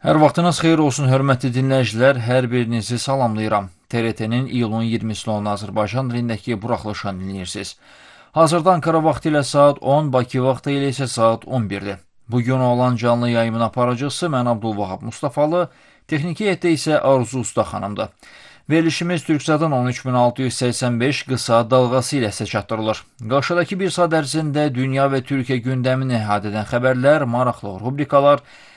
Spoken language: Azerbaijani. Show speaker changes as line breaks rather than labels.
Hər vaxtınız xeyir olsun, hörmətli dinləyicilər, hər birinizi salamlayıram. TRT-nin iyulun 20-si olan Azərbaycan dilindəki buraxılışını dinləyirsiniz. Hazırda Ankara vaxtı ilə saat 10, Bakı vaxtı ilə isə saat 11-dir. Bugün olan canlı yayımın aparıcısı mən Abdulvahab Mustafalı, texniki heyətdə isə Arzu Usta xanımdır. Verilişimiz Türkcədən 13685 qısa dalğası ilə sizə çatdırılır. Qarşıdakı bir saat ərzində dünya və Türkiyə gündəmini əhatə edən xəbərlər, maraqlı rubrikalar,